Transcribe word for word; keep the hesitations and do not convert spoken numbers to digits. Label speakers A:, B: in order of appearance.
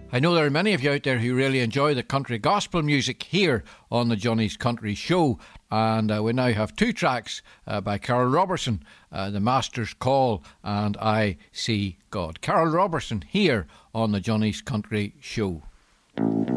A: I know there are many of you out there who really enjoy the country gospel music here on the Johnny's Country Show, and uh, we now have two tracks uh, by Carol Robertson, uh, The Master's Call and I See God. Carol Robertson here on the Johnny's Country Show.